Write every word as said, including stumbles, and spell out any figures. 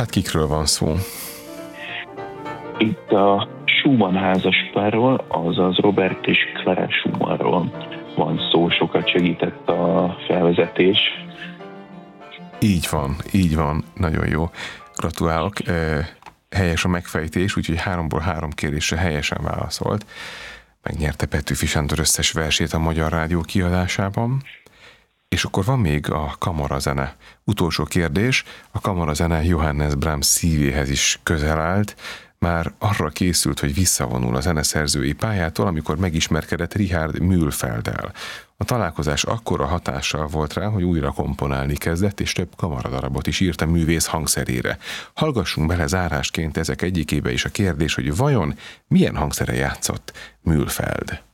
hát kikről van szó? Itt a Schumann házaspárról, azaz Robert és Clara Schumannról van szó, sokat segített a felvezetés. Így van, így van, nagyon jó. Gratulálok, helyes a megfejtés, úgyhogy háromból három kérdésre helyesen válaszolt. Megnyerte Petőfi Sándor összes versét a Magyar Rádió kiadásában. És akkor van még a kamarazene. Utolsó kérdés, a kamarazene Johannes Brahms szívéhez is közel állt, már arra készült, hogy visszavonul a zeneszerzői pályától, amikor megismerkedett Richard Mühlfelddel. A találkozás akkora hatással volt rá, hogy újra komponálni kezdett, és több kamaradarabot is írt a művész hangszerére. Hallgassunk bele zárásként ezek egyikébe is a kérdés, hogy vajon milyen hangszere játszott Mühlfeld?